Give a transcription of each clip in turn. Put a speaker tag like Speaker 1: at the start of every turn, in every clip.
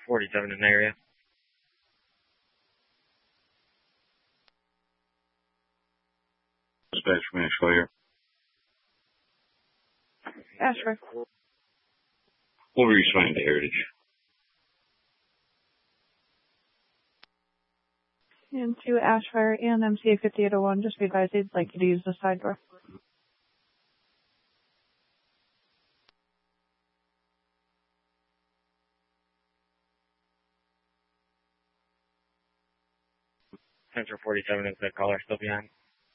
Speaker 1: 47 in the area.
Speaker 2: Dispatch from Asheville here.
Speaker 3: Ashford.
Speaker 2: What were you trying to Heritage?
Speaker 3: And to Ashfire and MCA 5801, just be advised they'd like you to use the side door.
Speaker 1: Central 47 is the caller still behind.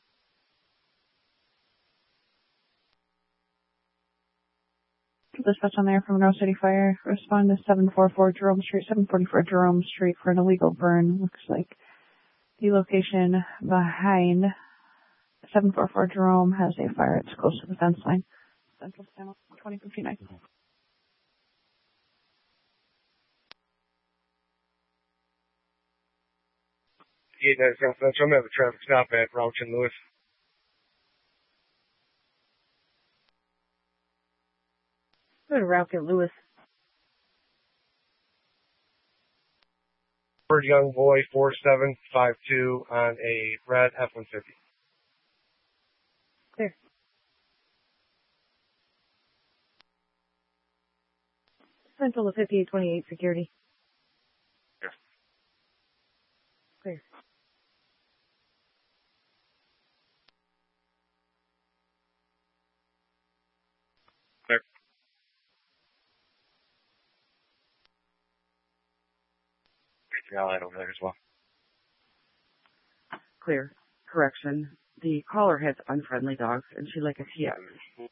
Speaker 3: Dispatch on there from Monroe City Fire. Respond to 744 Jerome Street, 744 Jerome Street for an illegal burn. Looks like the location behind 744 Jerome has a fire. It's close to the fence line. Central Channel 2059.
Speaker 4: South Central. I'm going to have a traffic stop at Rollington Lewis.
Speaker 5: Go to Rocket Lewis.
Speaker 4: Bird Young Boy 4752 on a red F-150.
Speaker 5: Clear. Central to 5828 security.
Speaker 1: Yes.
Speaker 5: Clear.
Speaker 1: Clear. I'll head over there as well.
Speaker 6: Clear. Correction. The caller has unfriendly dogs, and she'd like a TX.